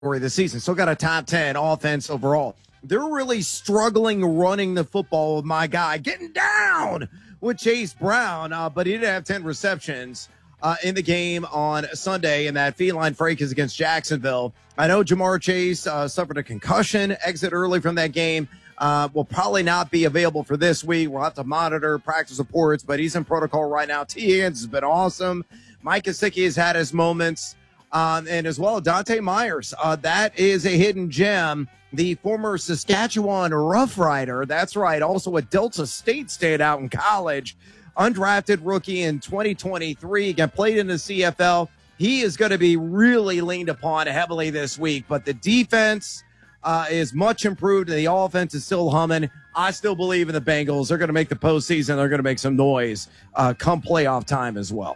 of the season. Still got a top 10 offense overall. They're really struggling running the football with my guy getting down with Chase Brown, but he did have 10 receptions in the game on Sunday, and that feline break is against Jacksonville. I know Ja'Marr Chase suffered a concussion, exit early from that game. Will probably not be available for this week. We'll have to monitor practice reports, but he's in protocol right now. T. Higgins has been awesome. Mike Gesicki has had his moments, and as well Dante Myers. That is a hidden gem. The former Saskatchewan Rough Rider. That's right. Also a Delta State standout in college. Undrafted rookie in 2023. Again, played in the CFL. He is going to be really leaned upon heavily this week, but the defense is much improved, and the offense is still humming. I still believe in the Bengals. They're going to make the postseason. They're going to make some noise come playoff time as well.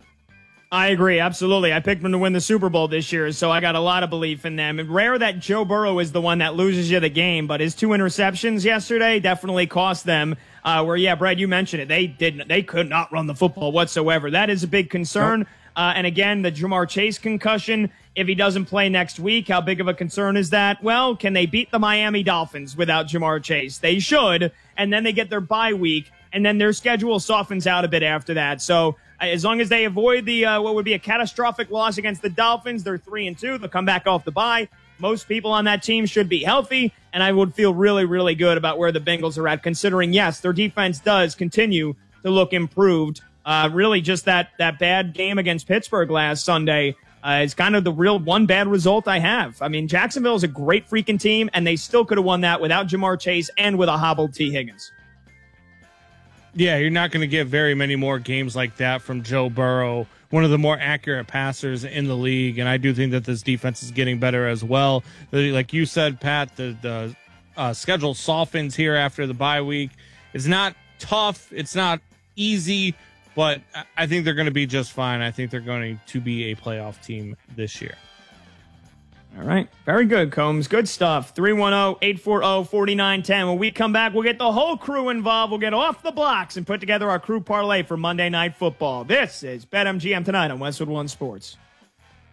I agree, absolutely. I picked them to win the Super Bowl this year, so I got a lot of belief in them. And rare that Joe Burrow is the one that loses you the game, but his 2 interceptions yesterday definitely cost them. Brad, you mentioned it. They could not run the football whatsoever. That is a big concern. Nope. And again, the Ja'Marr Chase concussion, if he doesn't play next week, how big of a concern is that? Well, can they beat the Miami Dolphins without Ja'Marr Chase? They should, and then they get their bye week, and then their schedule softens out a bit after that. So as long as they avoid the what would be a catastrophic loss against the Dolphins, they're 3-2. They'll come back off the bye. Most people on that team should be healthy, and I would feel really, really good about where the Bengals are at, considering, yes, their defense does continue to look improved. Really just that bad game against Pittsburgh last Sunday is kind of the real one bad result I have. I mean, Jacksonville is a great freaking team, and they still could have won that without Ja'Marr Chase and with a hobbled T. Higgins. Yeah, you're not going to get very many more games like that from Joe Burrow, one of the more accurate passers in the league, and I do think that this defense is getting better as well. Like you said, Pat, the schedule softens here after the bye week. It's not tough. It's not easy, but I think they're going to be just fine. I think they're going to be a playoff team this year. All right. Very good, Combs. Good stuff. 310-840-4910. When we come back, we'll get the whole crew involved. We'll get off the blocks and put together our crew parlay for Monday Night Football. This is BetMGM Tonight on Westwood One Sports.